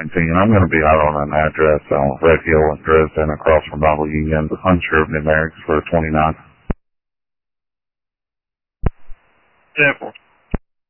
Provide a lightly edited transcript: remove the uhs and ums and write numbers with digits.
I'm going to be out on an address on Red Hill in Dresden across from Bible Union, unsure of numerics for the 29th. 10-4.